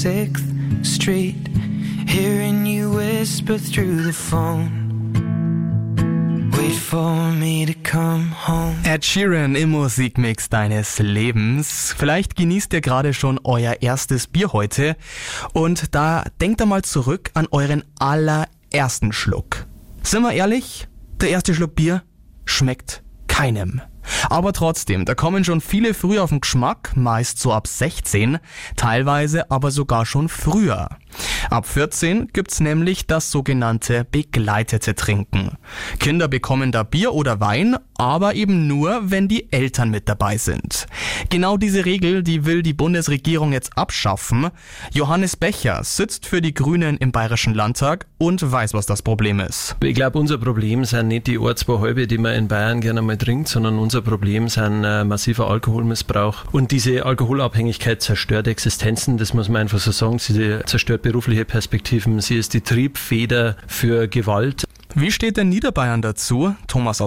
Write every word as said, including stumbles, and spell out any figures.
sixth Street, hearing you whisper through the phone. Wait for me to come home. Ed Sheeran im Musikmix deines Lebens. Vielleicht genießt ihr gerade schon euer erstes Bier heute und da denkt ihr mal zurück an euren allerersten Schluck. Sind wir ehrlich? Der erste Schluck Bier schmeckt keinem. Aber trotzdem, da kommen schon viele früh auf den Geschmack, meist so ab sechzehn, teilweise aber sogar schon früher. Ab vierzehn gibt's nämlich das sogenannte begleitete Trinken. Kinder bekommen da Bier oder Wein, aber eben nur, wenn die Eltern mit dabei sind. Genau diese Regel, die will die Bundesregierung jetzt abschaffen. Johannes Becher sitzt für die Grünen im Bayerischen Landtag und weiß, was das Problem ist. Ich glaube, unser Problem sind nicht die ein, zwei halbe, die man in Bayern gerne mal trinkt, sondern unser Problem sind äh, massiver Alkoholmissbrauch. Und diese Alkoholabhängigkeit zerstört Existenzen, das muss man einfach so sagen. Sie zerstört berufliche Perspektiven, sie ist die Triebfeder für Gewalt. Wie steht denn Niederbayern dazu? Thomas